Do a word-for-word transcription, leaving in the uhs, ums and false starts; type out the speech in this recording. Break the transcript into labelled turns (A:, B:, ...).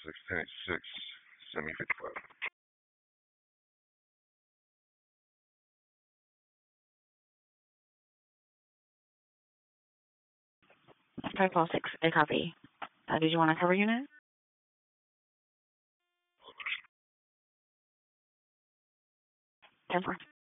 A: six ten six seventy fifty five.
B: Five four six, a copy. Uh, did you want to cover unit? ten four.